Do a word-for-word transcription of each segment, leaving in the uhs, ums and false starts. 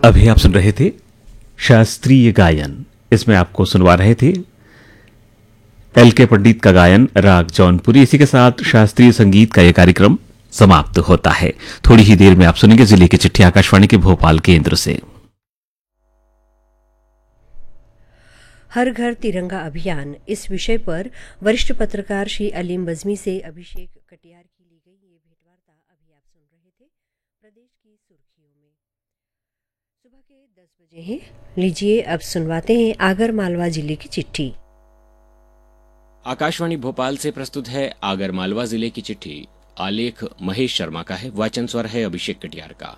अभी आप सुन रहे थे शास्त्रीय गायन। इसमें आपको सुनवा रहे थे एल के पंडित का गायन राग जौनपुरी। इसी के साथ शास्त्रीय संगीत का यह कार्यक्रम समाप्त होता है। थोड़ी ही देर में आप सुनेंगे जिले की चिट्ठी आकाशवाणी के भोपाल केंद्र से। हर घर तिरंगा अभियान, इस विषय पर वरिष्ठ पत्रकार श्री अलीम बज़मी से अभिषेक कटियार की ली गई ये भेंटवार्ता अभी आप सुन रहे थे प्रदेश की सुर्खियों में। सुबह के दस बजे हैं। लीजिए अब सुनवाते हैं आगर मालवा जिले की चिट्ठी। आकाशवाणी भोपाल से प्रस्तुत है आगर मालवा जिले की चिट्ठी। आलेख महेश शर्मा का है, वाचन स्वर है अभिषेक कटियार का।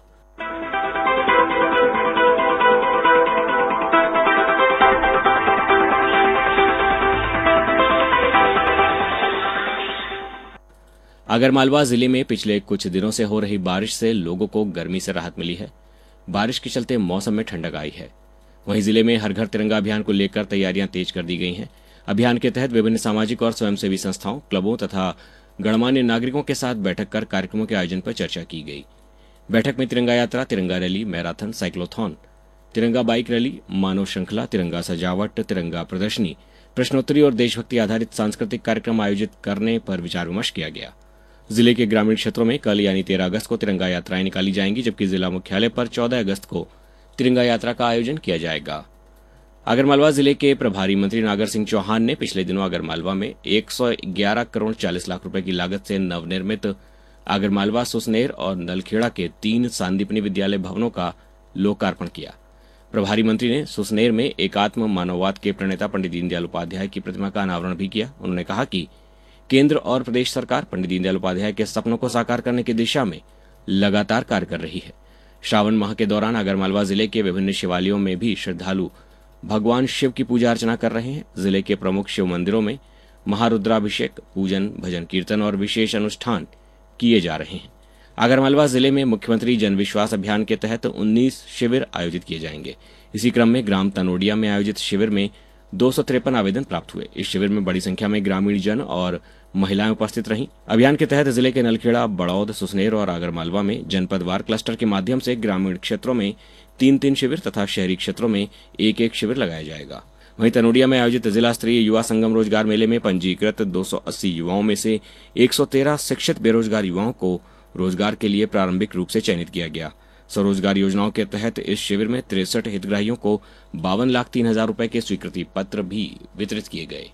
आगरमालवा जिले में पिछले कुछ दिनों से हो रही बारिश से लोगों को गर्मी से राहत मिली है। बारिश के चलते मौसम में ठंडक आई है। वहीं जिले में हर घर तिरंगा अभियान को लेकर तैयारियां तेज कर दी गई हैं। अभियान के तहत विभिन्न सामाजिक और स्वयंसेवी संस्थाओं, क्लबों तथा गणमान्य नागरिकों के साथ बैठक कर कार्यक्रमों के आयोजन पर चर्चा की गई। बैठक में तिरंगा यात्रा, तिरंगा रैली, मैराथन, साइक्लोथॉन, तिरंगा बाइक रैली, मानव श्रृंखला, तिरंगा सजावट, तिरंगा प्रदर्शनी, प्रश्नोत्तरी और देशभक्ति आधारित सांस्कृतिक कार्यक्रम आयोजित करने पर विचार विमर्श किया गया। जिले के ग्रामीण क्षेत्रों में कल यानी तेरह अगस्त को तिरंगा यात्राएं निकाली जाएंगी, जबकि जिला मुख्यालय पर चौदह अगस्त को तिरंगा यात्रा का आयोजन किया जाएगा। आगरमालवा जिले के प्रभारी मंत्री नागर सिंह चौहान ने पिछले दिनों आगरमालवा में एक सौ ग्यारह करोड़ चालीस लाख रुपए की लागत से नवनिर्मित आगरमालवा, सुसनेर और नलखेड़ा के तीन सांदीपनी विद्यालय भवनों का लोकार्पण किया। प्रभारी मंत्री ने सुसनेर में एकात्म मानववाद के प्रणेता पंडित दीनदयाल उपाध्याय की प्रतिमा का अनावरण भी किया। उन्होंने कहा कि केंद्र और प्रदेश सरकार पंडित दीनदयाल उपाध्याय के सपनों को साकार करने की दिशा में लगातार कार्य कर रही है। श्रावण माह के दौरान आगरमालवा जिले के विभिन्न शिवालयों में भी श्रद्धालु भगवान शिव की पूजा अर्चना कर रहे हैं। जिले के प्रमुख शिव मंदिरों में महारुद्राभिषेक, पूजन, भजन कीर्तन और विशेष अनुष्ठान किए जा रहे हैं। आगरमालवा जिले में मुख्यमंत्री जन विश्वास अभियान के तहत उन्नीस शिविर आयोजित किए जाएंगे। इसी क्रम में ग्राम तनोडिया में आयोजित शिविर में दो सौ तिरपन आवेदन प्राप्त हुए। इस शिविर में बड़ी संख्या में ग्रामीण जन और महिलाएं उपस्थित रहीं। अभियान के तहत जिले के नलखेड़ा, बड़ौद, सुसनेर और आगरमालवा में जनपदवार क्लस्टर के माध्यम से ग्रामीण क्षेत्रों में तीन तीन शिविर तथा शहरी क्षेत्रों में एक एक शिविर लगाया जाएगा। वहीं तनोडिया में आयोजित जिला स्तरीय युवा संगम रोजगार मेले में पंजीकृत दो सौ अस्सी युवाओं में से एक सौ तेरह शिक्षित बेरोजगार युवाओं को रोजगार के लिए प्रारंभिक रूप से चयनित किया गया। स्वरोजगार योजनाओं के तहत इस शिविर में तिरसठ हितग्राहियों को बावन लाख तीन हजार रुपए के स्वीकृति पत्र भी वितरित किए गए।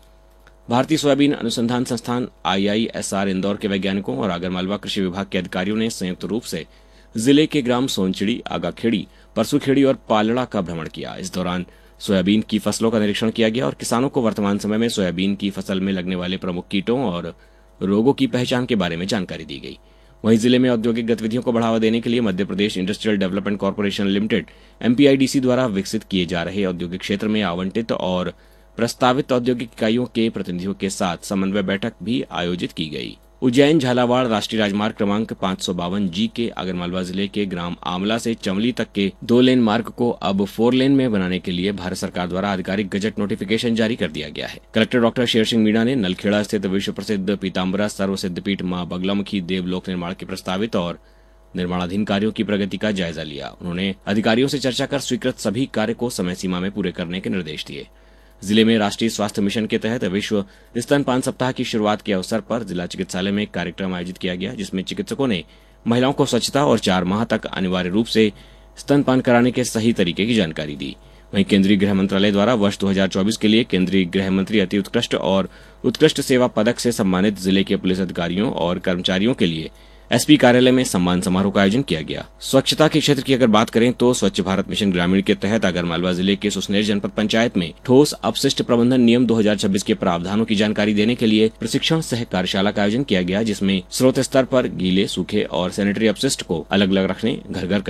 भारतीय सोयाबीन अनुसंधान संस्थान आई आई एस आर इंदौर के वैज्ञानिकों और आगरमालवा कृषि विभाग के अधिकारियों ने संयुक्त रूप से जिले के ग्राम सोनचिड़ी, आगाखेड़ी, परसुखेड़ी और पालड़ा का भ्रमण किया। इस दौरान सोयाबीन की फसलों का निरीक्षण किया गया और किसानों को वर्तमान समय में सोयाबीन की फसल में लगने वाले प्रमुख कीटों और रोगों की पहचान के बारे में जानकारी दी गई। वहीं जिले में औद्योगिक गतिविधियों को बढ़ावा देने के लिए Madhya Pradesh industrial development corporation limited M P I D C द्वारा विकसित किए जा रहे औद्योगिक क्षेत्र में आवंटित और प्रस्तावित औद्योगिक इकाइयों के प्रतिनिधियों के साथ समन्वय बैठक भी आयोजित की गई। उज्जैन झालावाड़ राष्ट्रीय राजमार्ग क्रमांक पाँच सौ बावन जी के आगरमालवा जिले के ग्राम आमला से चमली तक के दो लेन मार्ग को अब फोर लेन में बनाने के लिए भारत सरकार द्वारा आधिकारिक गजट नोटिफिकेशन जारी कर दिया गया है। कलेक्टर डॉक्टर शेर सिंह मीणा ने नलखेड़ा स्थित विश्व प्रसिद्ध पीताम्बरा सर्व सिद्धपीठ मां बगलामुखी देवलोक निर्माण के प्रस्तावित और निर्माणाधीन कार्यों की प्रगति का जायजा लिया। उन्होंने अधिकारियों से चर्चा कर स्वीकृत सभी कार्य को समय सीमा में पूरे करने के निर्देश दिए। जिले में राष्ट्रीय स्वास्थ्य मिशन के तहत विश्व स्तनपान सप्ताह की शुरुआत के अवसर पर जिला चिकित्सालय में एक कार्यक्रम आयोजित किया गया, जिसमें चिकित्सकों ने महिलाओं को स्वच्छता और चार माह तक अनिवार्य रूप से स्तनपान कराने के सही तरीके की जानकारी दी। वहीं केंद्रीय गृह मंत्रालय द्वारा वर्ष दो हजार चौबीस के लिए केंद्रीय गृह मंत्री अति उत्कृष्ट और उत्कृष्ट सेवा पदक से सम्मानित जिले के पुलिस अधिकारियों और कर्मचारियों के लिए एस पी कार्यालय में सम्मान समारोह का आयोजन किया गया। स्वच्छता के क्षेत्र की अगर बात करें तो स्वच्छ भारत मिशन ग्रामीण के तहत आगरमालवा जिले के सुसनेर जनपद पंचायत में ठोस अपशिष्ट प्रबंधन नियम दो हजार छब्बीस के प्रावधानों की जानकारी देने के लिए प्रशिक्षण सह कार्यशाला का आयोजन किया गया, जिसमें स्रोत स्तर पर गीले, सूखे और सैनिटरी अपशिष्ट को अलग अलग रखने, घर घर